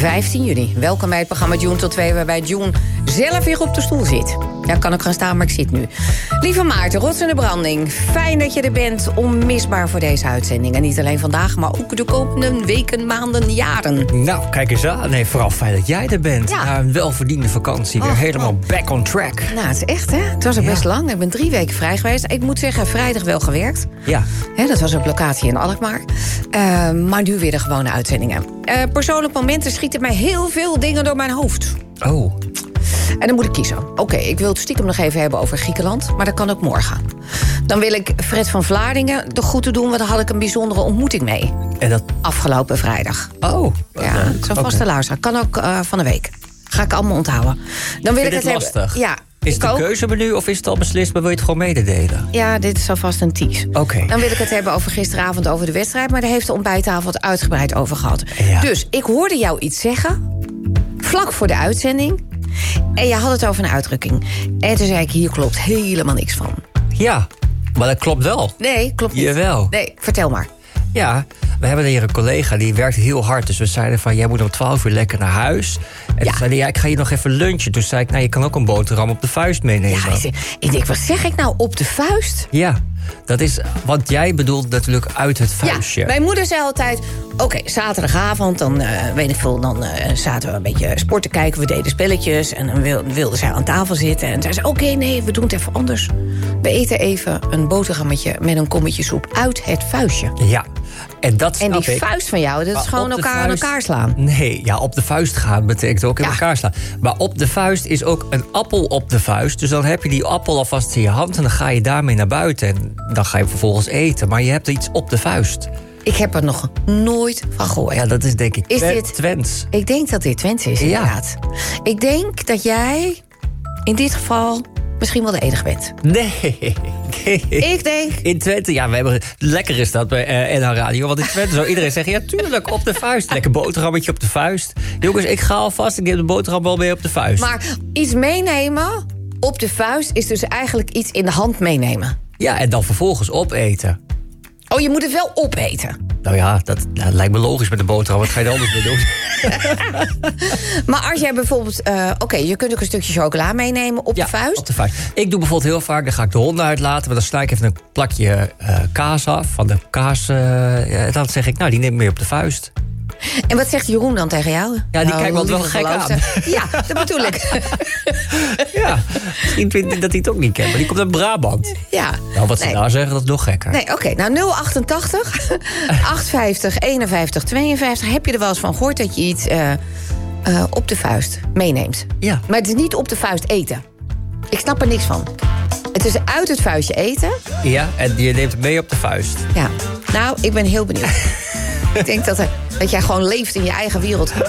15 juni. Welkom bij het programma June tot 2... waarbij June zelf weer op de stoel zit. Ja, kan ik gaan staan, maar ik zit nu. Lieve Maarten, rots in de branding. Fijn dat je er bent, onmisbaar voor deze uitzending. En niet alleen vandaag, maar ook de komende weken, maanden, jaren. Nou, kijk eens aan. Nee, vooral fijn dat jij er bent. Ja. Na een welverdiende vakantie weer helemaal back on track. Nou, het is echt, hè? Het was ook best lang. Ik ben 3 weken vrij geweest. Ik moet zeggen, vrijdag wel gewerkt. Ja. Hè, dat was een locatie in Alkmaar. Maar nu weer de gewone uitzendingen. Persoonlijke momenten schieten mij heel veel dingen door mijn hoofd. Oh. En dan moet ik kiezen. Oké, ik wil het stiekem nog even hebben over Griekenland, maar dat kan ook morgen. Dan wil ik Fred van Vlaardingen de groeten doen, want daar had ik een bijzondere ontmoeting mee. En dat... Afgelopen vrijdag. Oh. Ja, zo'n vaste luisteraar. Kan ook van de week. Ga ik allemaal onthouden. Dan wil ik het lastig? hebben. Ja, Is het een keuzemenu of is het al beslist, maar wil je het gewoon mededelen? Ja, dit is alvast een tease. Oké. Dan wil ik het hebben over gisteravond over de wedstrijd, maar daar heeft de ontbijttafel het uitgebreid over gehad. Ja. Dus ik hoorde jou iets zeggen, vlak voor de uitzending. En je had het over een uitdrukking. En toen zei ik, hier klopt helemaal niks van. Ja, maar dat klopt wel. Nee, klopt niet. Jawel. Nee, vertel maar. Ja, we hebben hier een collega die werkt heel hard. Dus we zeiden van, jij moet om 12 uur lekker naar huis. En toen zei hij, ja, ik ga hier nog even lunchen. Toen zei ik, nou, je kan ook een boterham op de vuist meenemen. Ja, ik denk, wat zeg ik nou, op de vuist? Ja, dat is, want jij bedoelt natuurlijk uit het vuistje. Ja, mijn moeder zei altijd, oké, zaterdagavond, dan weet ik veel, dan zaten we een beetje sport te kijken, we deden spelletjes en dan wilde zij aan tafel zitten en zei ze, oké, nee, we doen het even anders. We eten even een boterhammetje met een kommetje soep uit het vuistje. Ja, en dat En snap die ik. vuist van jou, dat is gewoon elkaar aan elkaar slaan. Nee, ja, op de vuist gaan betekent ook in elkaar slaan. Maar op de vuist is ook een appel op de vuist. Dus dan heb je die appel alvast in je hand en dan ga je daarmee naar buiten. En dan ga je vervolgens eten. Maar je hebt iets op de vuist. Ik heb er nog nooit van gehoord. Ja, dat is denk ik dit Twents. Ik denk dat dit Twents is, inderdaad. Ik denk dat jij in dit geval misschien wel de enige bent. Nee. Ik denk... In Twente, ja, we hebben, lekker is dat bij NH Radio. Want in Twente zou iedereen zeggen, ja, tuurlijk, op de vuist. Lekker boterhammetje op de vuist. Jongens, ik ga alvast, ik neem de boterham wel mee op de vuist. Maar iets meenemen op de vuist is dus eigenlijk iets in de hand meenemen. Ja, en dan vervolgens opeten. Oh, je moet het wel opeten. Nou ja, dat lijkt me logisch met de boterham. Wat ga je er anders mee doen? Maar als jij bijvoorbeeld... Oké, je kunt ook een stukje chocola meenemen op de vuist. Op de vuist. Ik doe bijvoorbeeld heel vaak, dan ga ik de honden uitlaten. Maar dan sla ik even een plakje kaas af. Van de kaas. Dan zeg ik, nou, die neem ik mee op de vuist. En wat zegt Jeroen dan tegen jou? Ja, die kijkt me wel gek aan. Ja, dat bedoel ik. Ja, misschien vindt hij dat hij het ook niet kent. Maar die komt uit Brabant. Ja. Nou, wat ze daar zeggen, dat is nog gekker. Nee, oké. Nou, 088 850 51 52. Heb je er wel eens van gehoord dat je iets op de vuist meeneemt? Ja. Maar het is niet op de vuist eten. Ik snap er niks van. Het is uit het vuistje eten. Ja, en je neemt het mee op de vuist. Ja. Nou, ik ben heel benieuwd. Ik denk dat jij gewoon leeft in je eigen wereld.